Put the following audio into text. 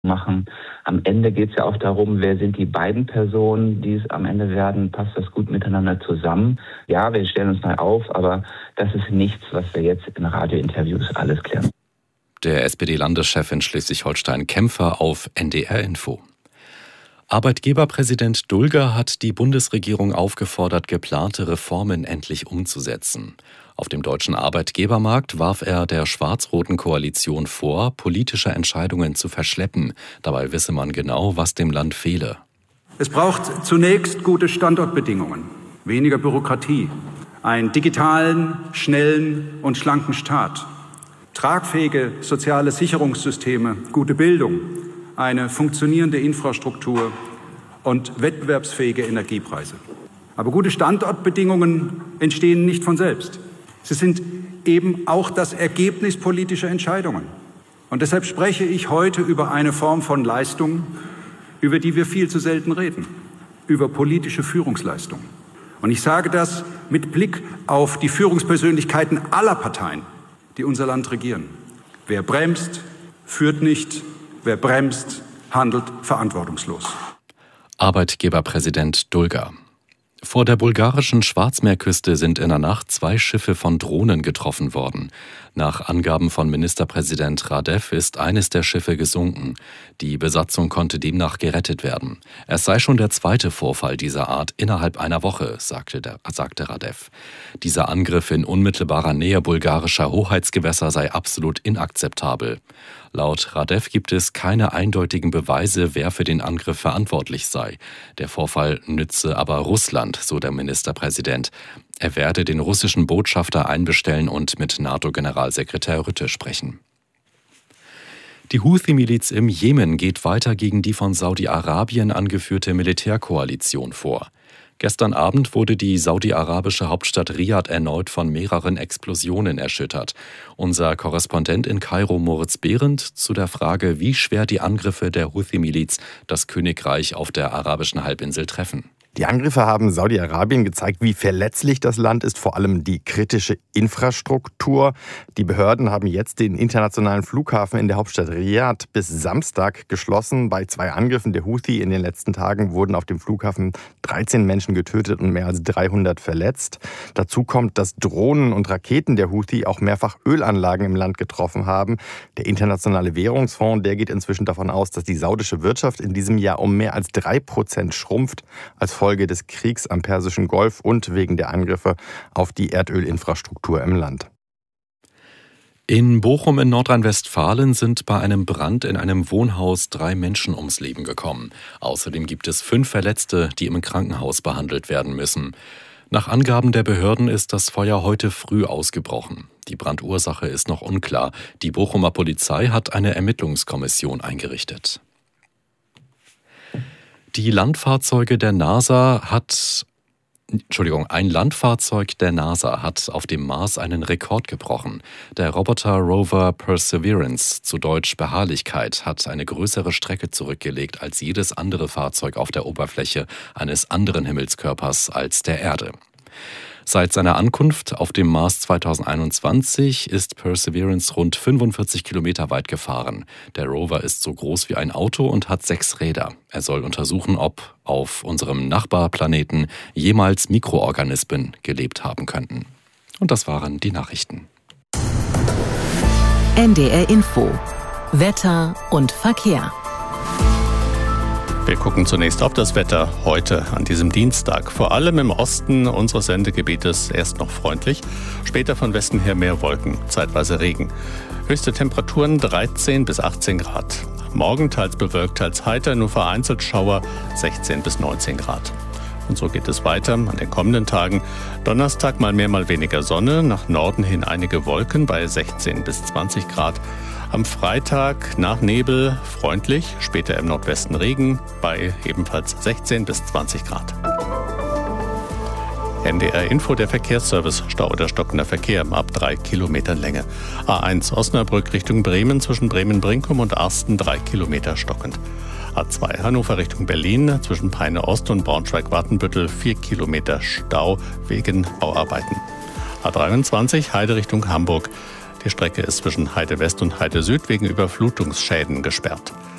machen. Am Ende geht es ja auch darum, wer sind die beiden Personen, die es am Ende werden, passt das gut miteinander zusammen. Ja, wir stellen uns neu auf, aber das ist nichts, was wir jetzt in Radiointerviews alles klären. Der SPD-Landeschef in Schleswig-Holstein Kämpfer auf NDR Info. Arbeitgeberpräsident Dulger hat die Bundesregierung aufgefordert, geplante Reformen endlich umzusetzen. Auf dem deutschen Arbeitgebermarkt warf er der schwarz-roten Koalition vor, politische Entscheidungen zu verschleppen. Dabei wisse man genau, was dem Land fehle. Es braucht zunächst gute Standortbedingungen, weniger Bürokratie, einen digitalen, schnellen und schlanken Staat, tragfähige soziale Sicherungssysteme, gute Bildung, eine funktionierende Infrastruktur und wettbewerbsfähige Energiepreise. Aber gute Standortbedingungen entstehen nicht von selbst. Sie sind eben auch das Ergebnis politischer Entscheidungen. Und deshalb spreche ich heute über eine Form von Leistung, über die wir viel zu selten reden, über politische Führungsleistung. Und ich sage das mit Blick auf die Führungspersönlichkeiten aller Parteien, die unser Land regieren. Wer bremst, führt nicht. Wer bremst, handelt verantwortungslos. Arbeitgeberpräsident Dulger. Vor der bulgarischen Schwarzmeerküste sind in der Nacht 2 Schiffe von Drohnen getroffen worden. Nach Angaben von Ministerpräsident Radev ist eines der Schiffe gesunken. Die Besatzung konnte demnach gerettet werden. Es sei schon der zweite Vorfall dieser Art innerhalb einer Woche, sagte Radev. Dieser Angriff in unmittelbarer Nähe bulgarischer Hoheitsgewässer sei absolut inakzeptabel. Laut Radev gibt es keine eindeutigen Beweise, wer für den Angriff verantwortlich sei. Der Vorfall nütze aber Russland, so der Ministerpräsident. Er werde den russischen Botschafter einbestellen und mit NATO-Generalsekretär Rutte sprechen. Die Houthi-Miliz im Jemen geht weiter gegen die von Saudi-Arabien angeführte Militärkoalition vor. Gestern Abend wurde die saudi-arabische Hauptstadt Riad erneut von mehreren Explosionen erschüttert. Unser Korrespondent in Kairo, Moritz Behrendt, zu der Frage, wie schwer die Angriffe der Houthi-Miliz das Königreich auf der arabischen Halbinsel treffen. Die Angriffe haben Saudi-Arabien gezeigt, wie verletzlich das Land ist, vor allem die kritische Infrastruktur. Die Behörden haben jetzt den internationalen Flughafen in der Hauptstadt Riad bis Samstag geschlossen. Bei 2 Angriffen der Houthi in den letzten Tagen wurden auf dem Flughafen 13 Menschen getötet und mehr als 300 verletzt. Dazu kommt, dass Drohnen und Raketen der Houthi auch mehrfach Ölanlagen im Land getroffen haben. Der Internationale Währungsfonds, der geht inzwischen davon aus, dass die saudische Wirtschaft in diesem Jahr um mehr als 3% schrumpft, als Folge des Kriegs am Persischen Golf und wegen der Angriffe auf die Erdölinfrastruktur im Land. In Bochum in Nordrhein-Westfalen sind bei einem Brand in einem Wohnhaus 3 Menschen ums Leben gekommen. Außerdem gibt es 5 Verletzte, die im Krankenhaus behandelt werden müssen. Nach Angaben der Behörden ist das Feuer heute früh ausgebrochen. Die Brandursache ist noch unklar. Die Bochumer Polizei hat eine Ermittlungskommission eingerichtet. Ein Landfahrzeug der NASA hat auf dem Mars einen Rekord gebrochen. Der Roboter Rover Perseverance, zu Deutsch Beharrlichkeit, hat eine größere Strecke zurückgelegt als jedes andere Fahrzeug auf der Oberfläche eines anderen Himmelskörpers als der Erde. Seit seiner Ankunft auf dem Mars 2021 ist Perseverance rund 45 Kilometer weit gefahren. Der Rover ist so groß wie ein Auto und hat 6 Räder. Er soll untersuchen, ob auf unserem Nachbarplaneten jemals Mikroorganismen gelebt haben könnten. Und das waren die Nachrichten. NDR Info. Wetter und Verkehr. Wir gucken zunächst auf das Wetter heute an diesem Dienstag. Vor allem im Osten unseres Sendegebietes erst noch freundlich, später von Westen her mehr Wolken, zeitweise Regen. Höchste Temperaturen 13 bis 18 Grad. Morgen teils bewölkt, teils heiter, nur vereinzelt Schauer 16 bis 19 Grad. Und so geht es weiter an den kommenden Tagen. Donnerstag mal mehr, mal weniger Sonne, nach Norden hin einige Wolken bei 16 bis 20 Grad. Am Freitag nach Nebel freundlich, später im Nordwesten Regen bei ebenfalls 16 bis 20 Grad. NDR Info, der Verkehrsservice, Stau oder stockender Verkehr ab 3 Kilometern Länge. A1 Osnabrück Richtung Bremen zwischen Bremen-Brinkum und Arsten 3 Kilometer stockend. A2 Hannover Richtung Berlin zwischen Peine Ost und Braunschweig-Wartenbüttel 4 Kilometer Stau wegen Bauarbeiten. A23 Heide Richtung Hamburg. Die Strecke ist zwischen Heide West und Heide Süd wegen Überflutungsschäden gesperrt.